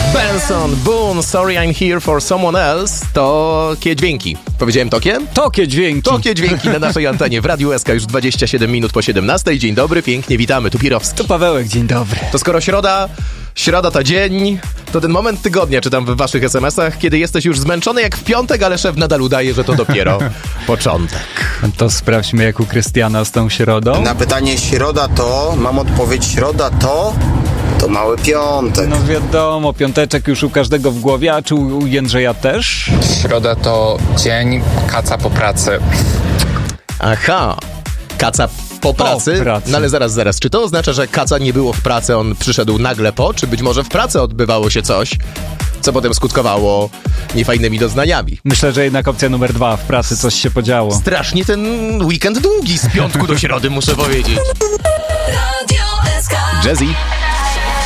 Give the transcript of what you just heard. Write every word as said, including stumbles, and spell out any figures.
Benson, Boone, Sorry I'm Here for Someone Else. Tokie dźwięki. Powiedziałem tokie? Tokie dźwięki. Tokie dźwięki na naszej antenie w Radiu S K już dwadzieścia siedem minut po siedemnastej. Dzień dobry, pięknie witamy, tu Pirowski. To Pawełek, dzień dobry. To skoro środa, środa to dzień, to ten moment tygodnia, czytam w waszych es em esach, kiedy jesteś już zmęczony jak w piątek, ale szef nadal udaje, że to dopiero początek. To sprawdźmy jak u Krystiana z tą środą. Na pytanie środa to, mam odpowiedź środa to, to mały piątek. No wiadomo, piąteczek już u każdego w głowie, a czy u Jędrzeja też? Środa to dzień kaca po pracy. Aha, kaca po pracy? Po pracy. No ale zaraz, zaraz, czy to oznacza, że kaca nie było w pracy, on przyszedł nagle po, czy być może w pracy odbywało się coś, co potem skutkowało niefajnymi doznaniami? Myślę, że jednak opcja numer dwa, w pracy coś się podziało. Strasznie ten weekend długi, z piątku do środy, muszę powiedzieć. Jazzy.